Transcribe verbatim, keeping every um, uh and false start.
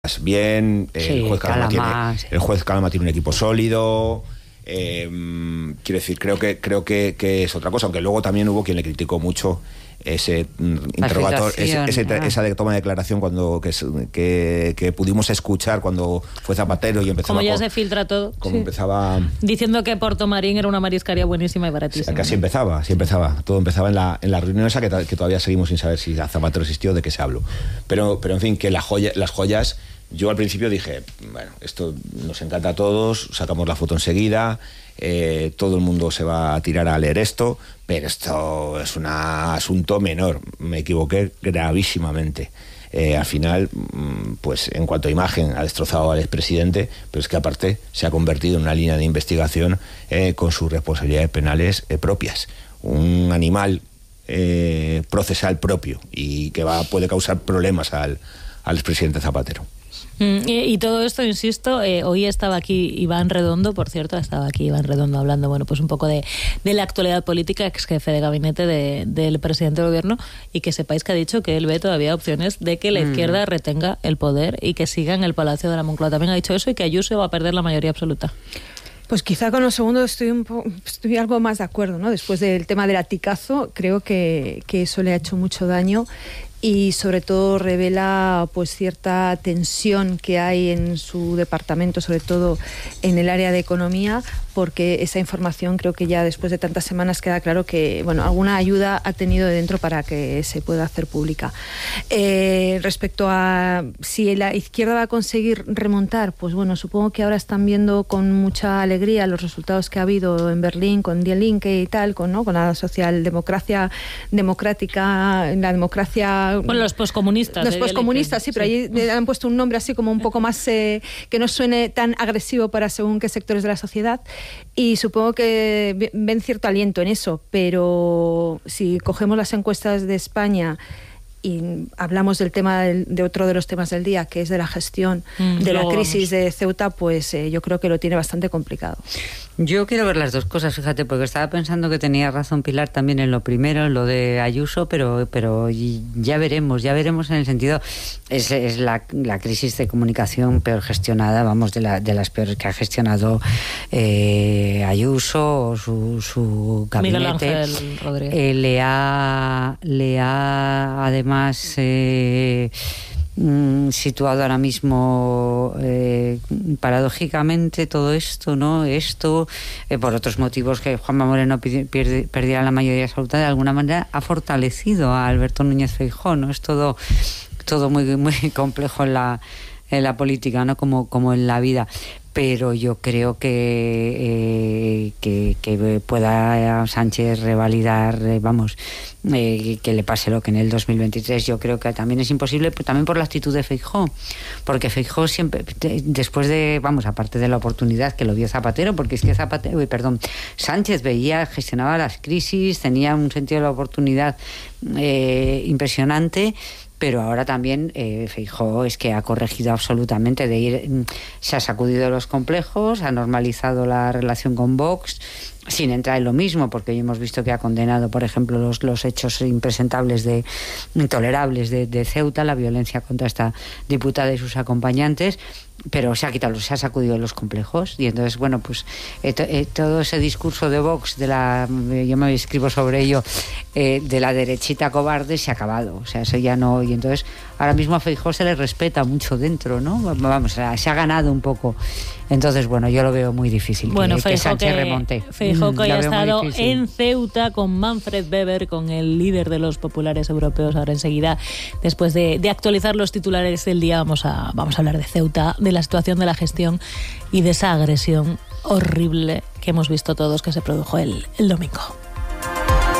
bien, sí, el, juez Calama Calama, tiene, sí. el juez Calama tiene un equipo sólido. Eh, quiero decir, creo que creo que, que es otra cosa, aunque luego también hubo quien le criticó mucho ese mm, interrogatorio, ese, ese, ah. esa de toma de declaración cuando que, que, que pudimos escuchar cuando fue Zapatero y empezaba. Como ya con, se filtra todo. Como sí. empezaba diciendo que Puerto Marín era una mariscaría buenísima y baratísima. Sí, que así empezaba, así empezaba. Todo empezaba en la, en la reunión esa que, que todavía seguimos sin saber si Zapatero existió, de qué se habló. Pero, pero en fin, que la joya, las joyas. Yo al principio dije, bueno, esto nos encanta a todos, sacamos la foto enseguida, eh, todo el mundo se va a tirar a leer esto, pero esto es un asunto menor. Me equivoqué gravísimamente. Eh, al final, pues en cuanto a imagen, ha destrozado al expresidente, pero es que aparte se ha convertido en una línea de investigación eh, con sus responsabilidades penales eh, propias. Un animal eh, procesal propio y que va puede causar problemas al, al expresidente Zapatero. Y, y todo esto, insisto, eh, hoy estaba aquí Iván Redondo, por cierto, estaba aquí Iván Redondo hablando, bueno, pues un poco de, de la actualidad política, ex jefe de gabinete de, del presidente del gobierno, y que sepáis que ha dicho que él ve todavía opciones de que la mm. izquierda retenga el poder y que siga en el Palacio de la Moncloa. También ha dicho eso y que Ayuso va a perder la mayoría absoluta. Pues quizá con lo segundo estoy un po- estoy algo más de acuerdo, ¿no? Después del tema del aticazo, creo que, que eso le ha hecho mucho daño. Y sobre todo revela pues cierta tensión que hay en su departamento, sobre todo en el área de economía, porque esa información creo que ya después de tantas semanas queda claro que bueno, alguna ayuda ha tenido de dentro para que se pueda hacer pública. Eh, respecto a si la izquierda va a conseguir remontar, pues bueno, supongo que ahora están viendo con mucha alegría los resultados que ha habido en Berlín con Die Linke y tal, con, ¿no? con la socialdemocracia democrática, la democracia. Bueno, los poscomunistas. Los poscomunistas, sí, pero sí. allí le han puesto un nombre así como un poco más eh, que no suene tan agresivo para según qué sectores de la sociedad. Y supongo que ven cierto aliento en eso, pero si cogemos las encuestas de España y hablamos del tema del, de otro de los temas del día, que es de la gestión mm, de la crisis vamos. de Ceuta, pues eh, yo creo que lo tiene bastante complicado. Yo quiero ver las dos cosas, fíjate, porque estaba pensando que tenía razón Pilar también en lo primero, en lo de Ayuso, pero pero ya veremos, ya veremos en el sentido, es, es la, la crisis de comunicación peor gestionada, vamos, de, la, de las peores que ha gestionado eh, Ayuso o su, su gabinete. Miguel Ángel Rodríguez. Eh, le ha, le ha además... Eh, situado ahora mismo eh, paradójicamente todo esto, ¿no? Esto, eh, por otros motivos que Juanma Moreno pierde, perdiera la mayoría absoluta, de alguna manera ha fortalecido a Alberto Núñez Feijóo, ¿no? Es todo, todo muy, muy complejo en la, en la política, ¿no? Como, como en la vida. Pero yo creo que, eh, que, que pueda Sánchez revalidar, eh, vamos, eh, que le pase lo que en el dos mil veintitrés, yo creo que también es imposible, pero también por la actitud de Feijóo, porque Feijóo siempre, después de, vamos, aparte de la oportunidad que lo vio Zapatero, porque es que Zapatero, uy, perdón, Sánchez veía, gestionaba las crisis, tenía un sentido de la oportunidad eh, impresionante. Pero ahora también eh, Feijóo es que ha corregido absolutamente de ir, se ha sacudido los complejos, ha normalizado la relación con Vox, sin entrar en lo mismo, porque hoy hemos visto que ha condenado, por ejemplo, los, los hechos impresentables, de intolerables de, de Ceuta, la violencia contra esta diputada y sus acompañantes, pero se ha quitado, se ha sacudido los complejos. Y entonces, bueno, pues eh, to, eh, todo ese discurso de Vox, de la, eh, yo me escribo sobre ello, eh, de la derechita cobarde, se ha acabado. O sea, eso ya no. Y entonces, ahora mismo a Feijóo se le respeta mucho dentro, ¿no? Vamos, se ha ganado un poco. Entonces, bueno, yo lo veo muy difícil, bueno, que, Feijóo, que Sánchez que, remonte. Feijóo que mm, ha estado en Ceuta con Manfred Weber, con el líder de los populares europeos. Ahora enseguida, después de, de actualizar los titulares del día, vamos a, vamos a hablar de Ceuta, de la situación de la gestión y de esa agresión horrible que hemos visto todos que se produjo el, el domingo.